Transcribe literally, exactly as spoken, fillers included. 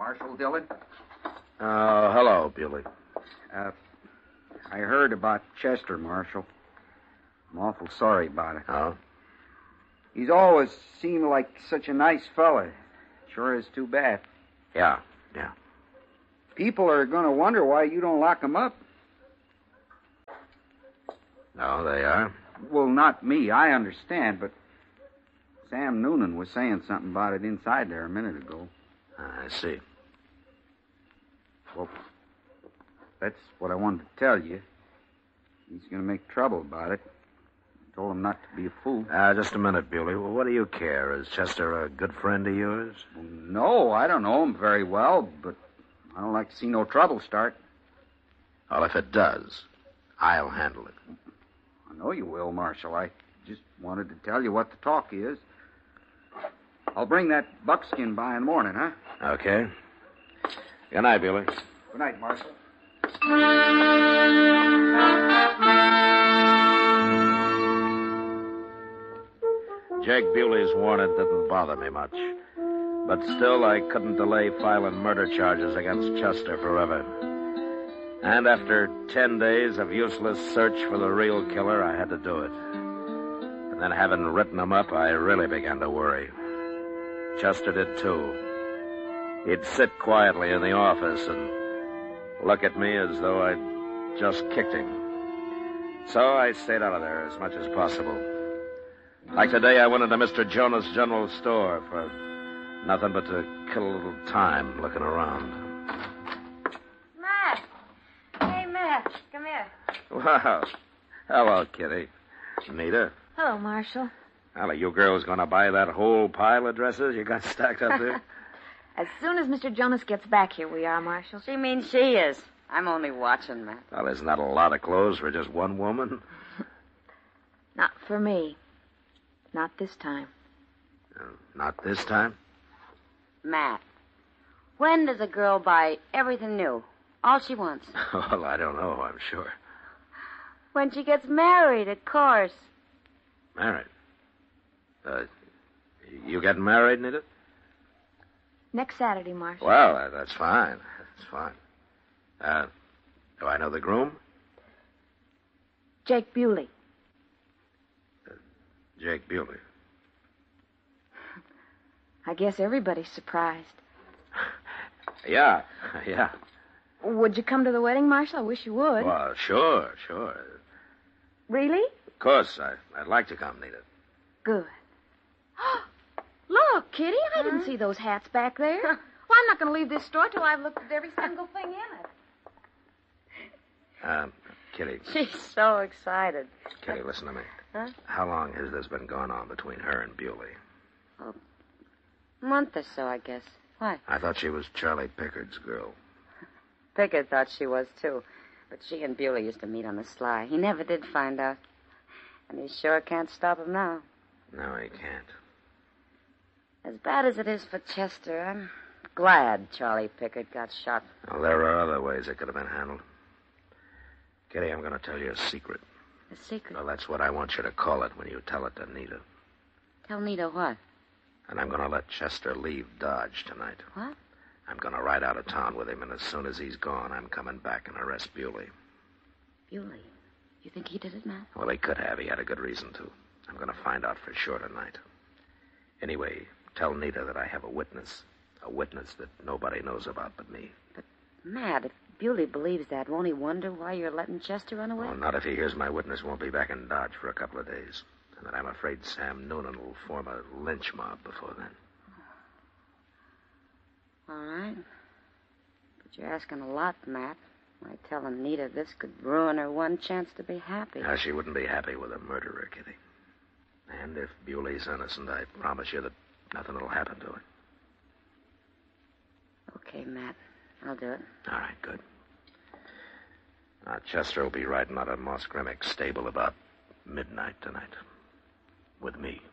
Marshal Dillon? Oh, hello, Bewley. Uh, I heard about Chester, Marshal. I'm awful sorry about it. Oh? He's always seemed like such a nice fella. Sure is too bad. Yeah, yeah. People are going to wonder why you don't lock him up. No, they are. Well, not me. I understand, but Sam Noonan was saying something about it inside there a minute ago. I see. Well, that's what I wanted to tell you. He's going to make trouble about it. I told him not to be a fool. Uh, just a minute, Bewley. Well, what do you care? Is Chester a good friend of yours? Well, no, I don't know him very well, but I don't like to see no trouble start. Well, if it does, I'll handle it. I know you will, Marshal. I just wanted to tell you what the talk is. I'll bring that buckskin by in the morning, huh? Okay. Good night, Bewley. Good night, Marshal. Jake Bewley's warning didn't bother me much. But still, I couldn't delay filing murder charges against Chester forever. And after ten days of useless search for the real killer, I had to do it. And then having written him up, I really began to worry. Chester did too. He'd sit quietly in the office and look at me as though I'd just kicked him. So I stayed out of there as much as possible. Like today, I went into Mister Jonas' general store for nothing but to kill a little time looking around. Matt! Hey, Matt, come here. Wow. Hello, Kitty. Nita. Hello, Marshal. Well, are you girls going to buy that whole pile of dresses you got stacked up there? As soon as Mister Jonas gets back here, we are, Marshal. She means she is. I'm only watching, Matt. Well, isn't that a lot of clothes for just one woman? Not for me. Not this time. Uh, not this time? Matt, when does a girl buy everything new? All she wants. Well, I don't know, I'm sure. When she gets married, of course. Married? Uh, you getting married, Nita? Next Saturday, Marshal. Well, uh, that's fine. That's fine. Uh, do I know the groom? Jake Bewley. Uh, Jake Bewley. I guess everybody's surprised. Yeah, yeah. Would you come to the wedding, Marshal? I wish you would. Well, sure, sure. Really? Of course, I, I'd like to come, Nita. Good. Look, Kitty, I didn't see those hats back there. Well, I'm not going to leave this store till I've looked at every single thing in it. Um, Kitty. She's so excited. Kitty, listen to me. Huh? How long has this been going on between her and Bewley? Oh, a month or so, I guess. Why? I thought she was Charlie Pickard's girl. Pickard thought she was, too. But she and Bewley used to meet on the sly. He never did find out. And he sure can't stop him now. No, he can't. As bad as it is for Chester, I'm glad Charlie Pickard got shot. Well, there are other ways it could have been handled. Kitty, I'm going to tell you a secret. A secret? Well, that's what I want you to call it when you tell it to Nita. Tell Nita what? And I'm going to let Chester leave Dodge tonight. What? I'm going to ride out of town with him, and as soon as he's gone, I'm coming back and arrest Bewley. Bewley? You think he did it, Matt? Well, he could have. He had a good reason to. I'm going to find out for sure tonight. Anyway, tell Nita that I have a witness. A witness that nobody knows about but me. But, Matt, if Bewley believes that, won't he wonder why you're letting Chester run away? Well, not if he hears my witness won't be back in Dodge for a couple of days. And that I'm afraid Sam Noonan will form a lynch mob before then. All right. But you're asking a lot, Matt. By telling Nita this could ruin her one chance to be happy. Now, she wouldn't be happy with a murderer, Kitty. And if Bewley's innocent, I promise you that nothing will happen to her. Okay, Matt. I'll do it. All right, good. Now, Chester will be riding out of Moss Grimmick's stable about midnight tonight. With me.